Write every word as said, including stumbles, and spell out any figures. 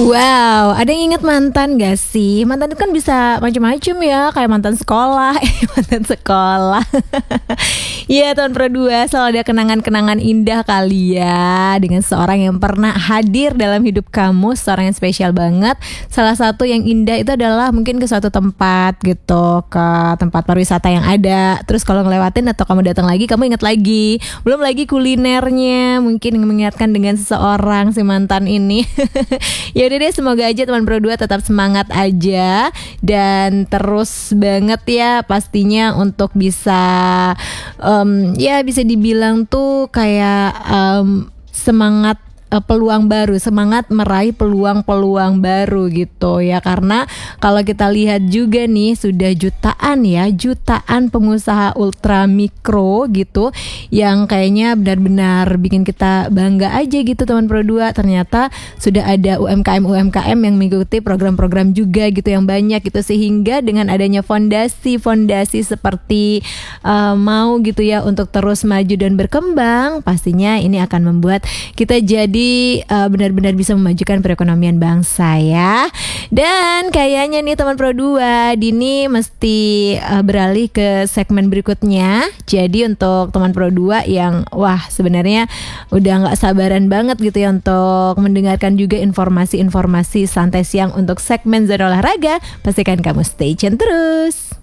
Wow, ada yang inget mantan gak sih? Mantan itu kan bisa macam-macam ya, kayak mantan sekolah, eh mantan sekolah. Iya, tahun Pro dua selalu ada kenangan-kenangan indah kali ya dengan seorang yang pernah hadir dalam hidup kamu, seorang yang spesial banget. Salah satu yang indah itu adalah mungkin ke suatu tempat gitu, ke tempat pariwisata yang ada. Terus kalau ngelewatin atau kamu datang lagi, kamu ingat lagi. Belum lagi kulinernya, mungkin mengingatkan dengan seseorang si mantan ini. Ya udah deh, semoga aja teman Pro dua tetap semangat aja dan terus banget ya pastinya untuk bisa um, ya bisa dibilang tuh kayak um, semangat uh, peluang baru, semangat meraih peluang-peluang baru gitu ya. Karena kalau kita lihat juga nih sudah jutaan ya, jutaan pengusaha ultra mikro gitu yang kayaknya benar-benar bikin kita bangga aja gitu teman Pro dua. Ternyata sudah ada U M K M U M K M yang mengikuti program-program juga gitu yang banyak gitu, sehingga dengan adanya fondasi-fondasi seperti uh, mau gitu ya untuk terus maju dan berkembang, pastinya ini akan membuat kita jadi uh, benar-benar bisa memajukan perekonomian bangsa ya. Dan kayaknya nih teman Pro dua, Dini mesti uh, beralih ke segmen berikutnya. Jadi untuk teman Pro dua yang wah sebenarnya udah gak sabaran banget gitu ya untuk mendengarkan juga informasi-informasi santai siang untuk segmen Zona Olahraga, pastikan kamu stay tune terus.